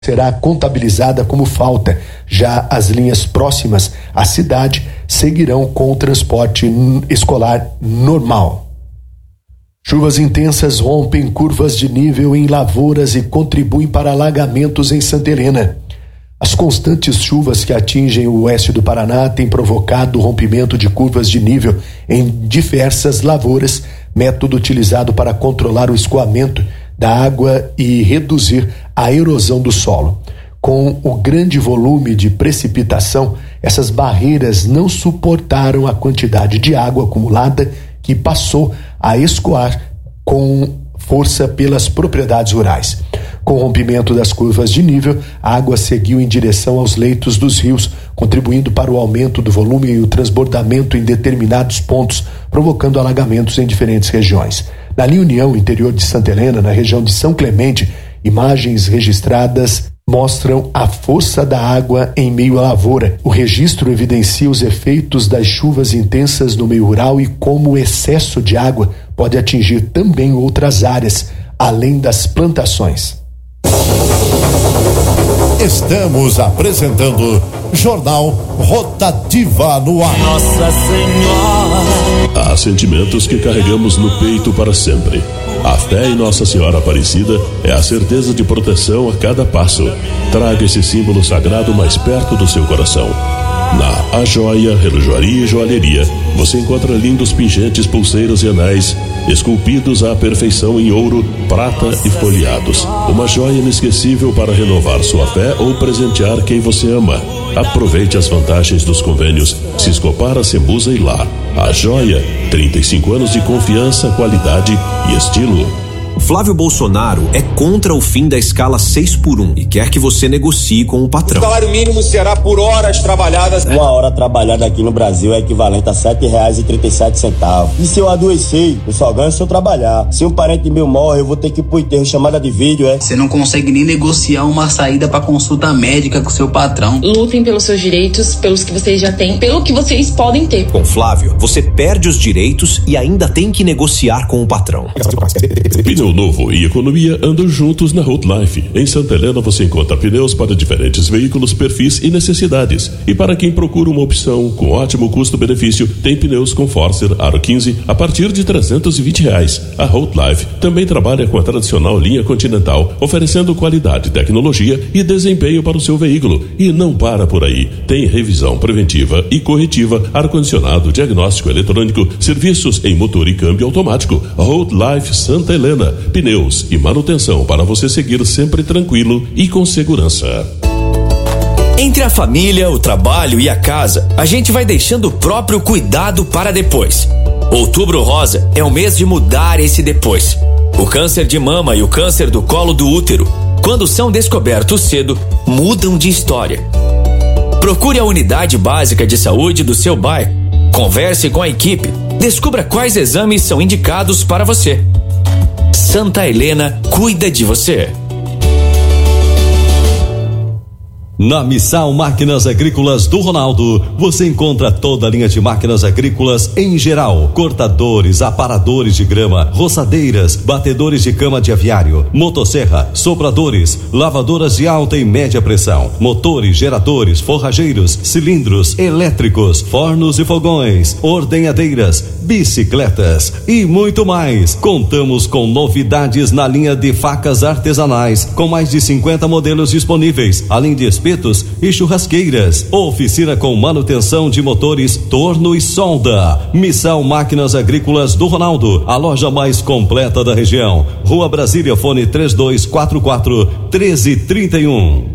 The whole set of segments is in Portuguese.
será contabilizada como falta. Já as linhas próximas à cidade seguirão com o transporte escolar normal. Chuvas intensas rompem curvas de nível em lavouras e contribuem para alagamentos em Santa Helena. As constantes chuvas que atingem o oeste do Paraná têm provocado o rompimento de curvas de nível em diversas lavouras, método utilizado para controlar o escoamento da água e reduzir a erosão do solo. Com o grande volume de precipitação, essas barreiras não suportaram a quantidade de água acumulada que passou a escoar com força pelas propriedades rurais. Com o rompimento das curvas de nível, a água seguiu em direção aos leitos dos rios, contribuindo para o aumento do volume e o transbordamento em determinados pontos, provocando alagamentos em diferentes regiões. Na linha União, interior de Santa Helena, na região de São Clemente, imagens registradas mostram a força da água em meio à lavoura. O registro evidencia os efeitos das chuvas intensas no meio rural e como o excesso de água pode atingir também outras áreas, além das plantações. Estamos apresentando Jornal Rotativa no ar. Nossa Senhora. Há sentimentos que carregamos no peito para sempre. A fé em Nossa Senhora Aparecida é a certeza de proteção a cada passo. Traga esse símbolo sagrado mais perto do seu coração. Na A Joia, Relojoaria e Joalheria, você encontra lindos pingentes, pulseiras e anéis, esculpidos à perfeição em ouro, prata e folheados. Uma joia inesquecível para renovar sua fé ou presentear quem você ama. Aproveite as vantagens dos convênios Ciscopar, Sembusa e Lar. A Joia, 35 anos de confiança, qualidade e estilo. Flávio Bolsonaro é contra o fim da escala 6x1 e quer que você negocie com o patrão. O salário mínimo será por horas trabalhadas. Uma hora trabalhada aqui no Brasil é equivalente a R$7,37. E se eu adoecer, eu só ganho se eu trabalhar. Se um parente meu morre, eu vou ter que ir pro enterro, chamada de vídeo, Você não consegue nem negociar uma saída pra consulta médica com seu patrão. Lutem pelos seus direitos, pelos que vocês já têm, pelo que vocês podem ter. Com Flávio, você perde os direitos e ainda tem que negociar com o patrão. Pneu novo e economia andam juntos na Road Life. Em Santa Helena você encontra pneus para diferentes veículos, perfis e necessidades. E para quem procura uma opção com ótimo custo-benefício, tem pneus com Forcer Aro 15 a partir de R$320. A Road Life também trabalha com a tradicional linha Continental, oferecendo qualidade, tecnologia e desempenho para o seu veículo. E não para por aí. Tem revisão preventiva e corretiva, ar-condicionado, diagnóstico eletrônico, serviços em motor e câmbio automático. Road Life Santa Helena. Pneus e manutenção para você seguir sempre tranquilo e com segurança. Entre a família, o trabalho e a casa, a gente vai deixando o próprio cuidado para depois. Outubro Rosa é o mês de mudar esse depois. O câncer de mama e o câncer do colo do útero, quando são descobertos cedo, mudam de história. Procure a unidade básica de saúde do seu bairro. Converse com a equipe. Descubra quais exames são indicados para você. Santa Helena cuida de você. Na Missal Máquinas Agrícolas do Ronaldo, você encontra toda a linha de máquinas agrícolas em geral: cortadores, aparadores de grama, roçadeiras, batedores de cama de aviário, motosserra, sopradores, lavadoras de alta e média pressão, motores, geradores, forrageiros, cilindros, elétricos, fornos e fogões, ordenhadeiras, bicicletas e muito mais. Contamos com novidades na linha de facas artesanais, com mais de 50 modelos disponíveis, além de espetos e churrasqueiras. Oficina com manutenção de motores, torno e solda. Missal Máquinas Agrícolas do Ronaldo, a loja mais completa da região. Rua Brasília, fone 3244-1331.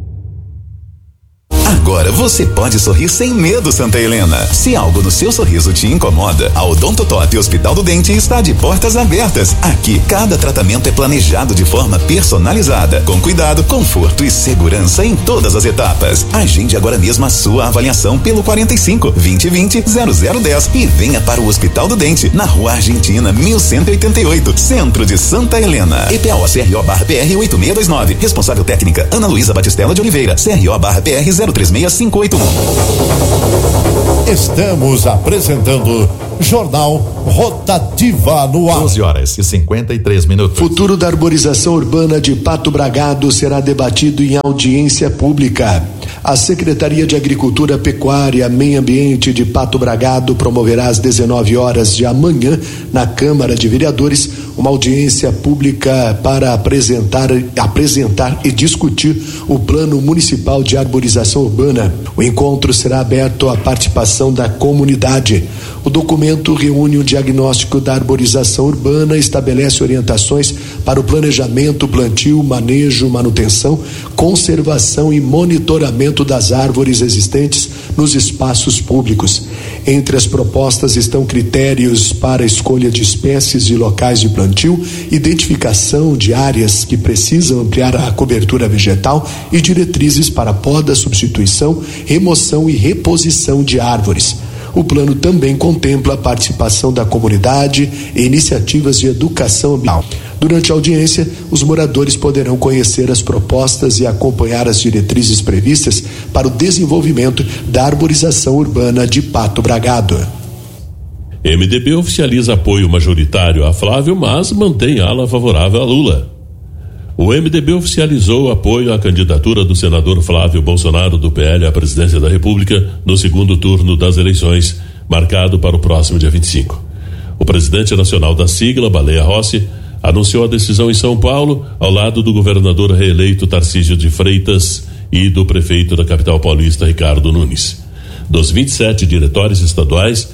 Agora você pode sorrir sem medo, Santa Helena. Se algo no seu sorriso te incomoda, a Odontotop Hospital do Dente está de portas abertas. Aqui, cada tratamento é planejado de forma personalizada, com cuidado, conforto e segurança em todas as etapas. Agende agora mesmo a sua avaliação pelo 45-2020-0010 e venha para o Hospital do Dente, na Rua Argentina, 1188, Centro de Santa Helena. EPO CRO/PR 8629. Responsável técnica Ana Luísa Batistella de Oliveira, CRO/PR 03 3651. Estamos apresentando Jornal Rotativa no ar. 12h53. Futuro da arborização urbana de Pato Bragado será debatido em audiência pública. A Secretaria de Agricultura, Pecuária e Meio Ambiente de Pato Bragado promoverá às 19 horas de amanhã, na Câmara de Vereadores, uma audiência pública para apresentar e discutir o Plano Municipal de Arborização Urbana. O encontro será aberto à participação da comunidade. O documento reúne o diagnóstico da arborização urbana e estabelece orientações para o planejamento, plantio, manejo, manutenção, conservação e monitoramento das árvores existentes nos espaços públicos. Entre as propostas estão critérios para a escolha de espécies e locais de plantio, identificação de áreas que precisam ampliar a cobertura vegetal e diretrizes para poda, substituição, remoção e reposição de árvores. O plano também contempla a participação da comunidade e iniciativas de educação ambiental. Durante a audiência, os moradores poderão conhecer as propostas e acompanhar as diretrizes previstas para o desenvolvimento da arborização urbana de Pato Bragado. MDB oficializa apoio majoritário a Flávio, mas mantém ala favorável a Lula. O MDB oficializou apoio à candidatura do senador Flávio Bolsonaro do PL à presidência da República no segundo turno das eleições, marcado para o próximo dia 25. O presidente nacional da sigla, Baleia Rossi, anunciou a decisão em São Paulo, ao lado do governador reeleito Tarcísio de Freitas e do prefeito da capital paulista, Ricardo Nunes. Dos 27 diretórios estaduais,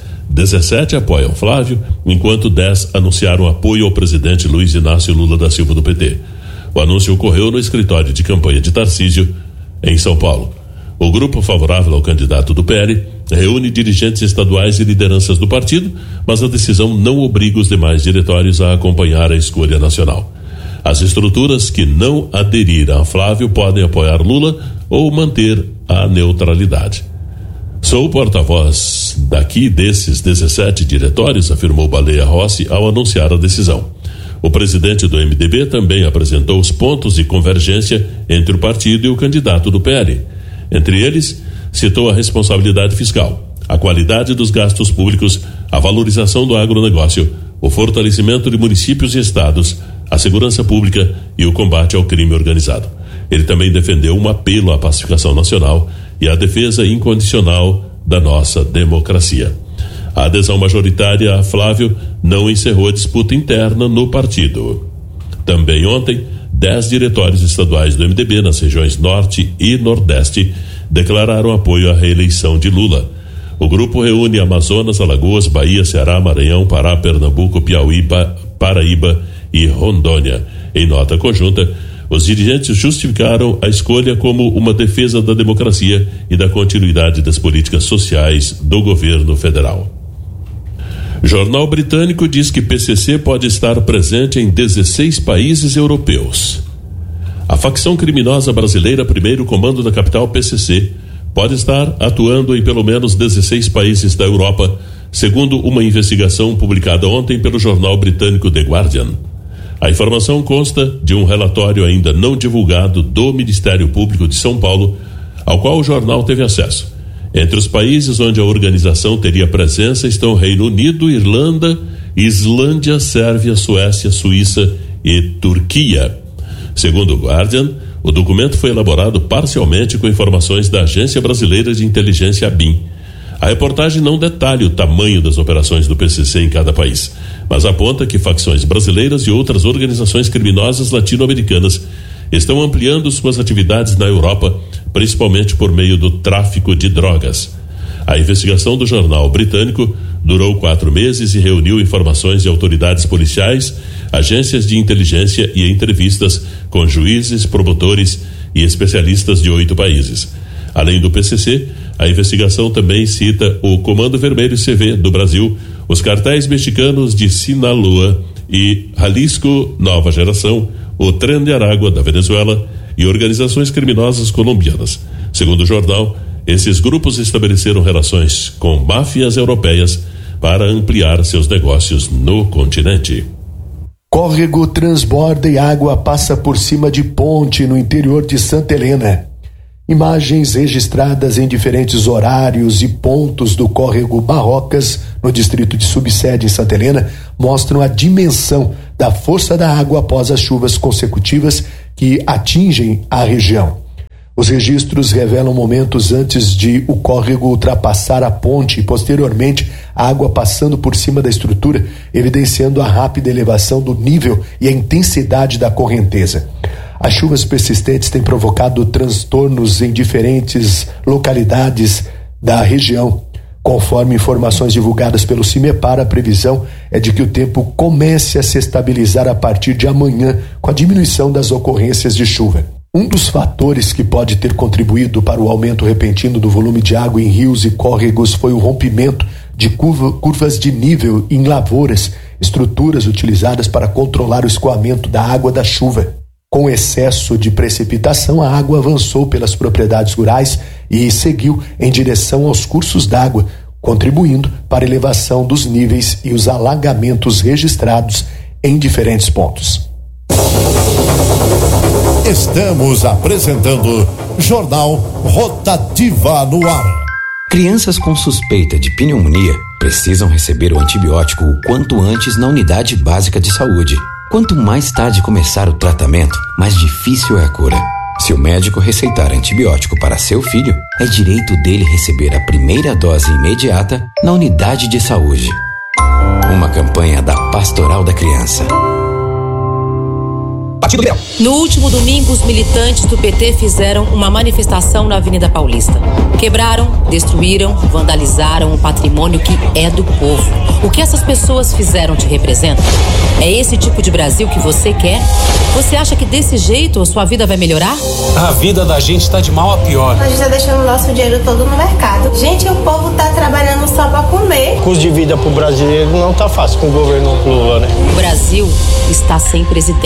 17 apoiam Flávio, enquanto 10 anunciaram apoio ao presidente Luiz Inácio Lula da Silva do PT. O anúncio ocorreu no escritório de campanha de Tarcísio, em São Paulo. O grupo favorável ao candidato do PL reúne dirigentes estaduais e lideranças do partido, mas a decisão não obriga os demais diretórios a acompanhar a escolha nacional. As estruturas que não aderiram a Flávio podem apoiar Lula ou manter a neutralidade. Sou o porta-voz desses 17 diretórios, afirmou Baleia Rossi ao anunciar a decisão. O presidente do MDB também apresentou os pontos de convergência entre o partido e o candidato do PL. Entre eles, citou a responsabilidade fiscal, a qualidade dos gastos públicos, a valorização do agronegócio, o fortalecimento de municípios e estados, a segurança pública e o combate ao crime organizado. Ele também defendeu um apelo à pacificação nacional e à defesa incondicional da nossa democracia. A adesão majoritária a Flávio não encerrou a disputa interna no partido. Também ontem, 10 diretórios estaduais do MDB nas regiões Norte e Nordeste declararam apoio à reeleição de Lula. O grupo reúne Amazonas, Alagoas, Bahia, Ceará, Maranhão, Pará, Pernambuco, Piauí, Paraíba e Rondônia. Em nota conjunta, os dirigentes justificaram a escolha como uma defesa da democracia e da continuidade das políticas sociais do governo federal. Jornal britânico diz que PCC pode estar presente em 16 países europeus. A facção criminosa brasileira, primeiro comando da capital PCC, pode estar atuando em pelo menos 16 países da Europa, segundo uma investigação publicada ontem pelo jornal britânico The Guardian. A informação consta de um relatório ainda não divulgado do Ministério Público de São Paulo, ao qual o jornal teve acesso. Entre os países onde a organização teria presença estão Reino Unido, Irlanda, Islândia, Sérvia, Suécia, Suíça e Turquia. Segundo o Guardian, o documento foi elaborado parcialmente com informações da Agência Brasileira de Inteligência ABIN. A reportagem não detalha o tamanho das operações do PCC em cada país, mas aponta que facções brasileiras e outras organizações criminosas latino-americanas estão ampliando suas atividades na Europa, principalmente por meio do tráfico de drogas. A investigação do jornal britânico durou 4 meses e reuniu informações de autoridades policiais, agências de inteligência e entrevistas com juízes, promotores e especialistas de 8 países. Além do PCC, a investigação também cita o Comando Vermelho CV do Brasil, os cartéis mexicanos de Sinaloa e Jalisco Nova Geração, o Tren de Aragua da Venezuela e organizações criminosas colombianas. Segundo o jornal, esses grupos estabeleceram relações com máfias europeias para ampliar seus negócios no continente. Córrego transborda e água passa por cima de ponte no interior de Santa Helena. Imagens registradas em diferentes horários e pontos do córrego Barrocas, no distrito de Subsede, em Santa Helena, mostram a dimensão da força da água após as chuvas consecutivas que atingem a região. Os registros revelam momentos antes de o córrego ultrapassar a ponte e, posteriormente, a água passando por cima da estrutura, evidenciando a rápida elevação do nível e a intensidade da correnteza. As chuvas persistentes têm provocado transtornos em diferentes localidades da região. Conforme informações divulgadas pelo CIMEPAR, a previsão é de que o tempo comece a se estabilizar a partir de amanhã, com a diminuição das ocorrências de chuva. Um dos fatores que pode ter contribuído para o aumento repentino do volume de água em rios e córregos foi o rompimento de curvas de nível em lavouras, estruturas utilizadas para controlar o escoamento da água da chuva. Com excesso de precipitação, a água avançou pelas propriedades rurais e seguiu em direção aos cursos d'água, contribuindo para a elevação dos níveis e os alagamentos registrados em diferentes pontos. Estamos apresentando Jornal Rotativa no Ar. Crianças com suspeita de pneumonia precisam receber o antibiótico o quanto antes na unidade básica de saúde. Quanto mais tarde começar o tratamento, mais difícil é a cura. Se o médico receitar antibiótico para seu filho, é direito dele receber a primeira dose imediata na unidade de saúde. Uma campanha da Pastoral da Criança. No último domingo, os militantes do PT fizeram uma manifestação na Avenida Paulista. Quebraram, destruíram, vandalizaram o patrimônio que é do povo. O que essas pessoas fizeram te representa? É esse tipo de Brasil que você quer? Você acha que desse jeito a sua vida vai melhorar? A vida da gente está de mal a pior. Nós já deixamos nosso dinheiro todo no mercado. Gente, o povo tá trabalhando só para comer. O custo de vida pro brasileiro não tá fácil com o governo Lula, né? O Brasil está sem presidente.